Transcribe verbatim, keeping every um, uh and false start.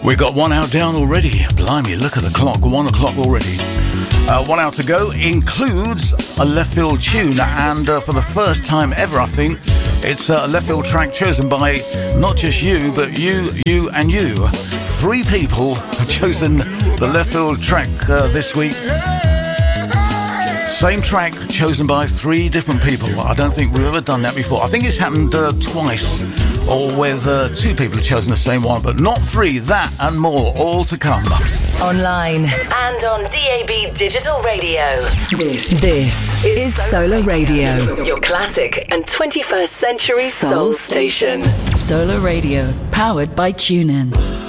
We got one out down already. Blimey, look at the clock. One o'clock already. Uh, one out to go includes a left field tune, and uh, for the first time ever, I think, it's a left field track chosen by not just you, but you, you, and you. Three people have chosen the left field track uh, this week. Same track chosen by three different people. I don't think we've ever done that before. I think it's happened uh, twice, or with uh, two people have chosen the same one, but not three. That and more, all to come. Online and on D A B Digital Radio. This, this is Solar Radio, your classic and twenty-first century soul, soul station. Solar Radio, powered by TuneIn.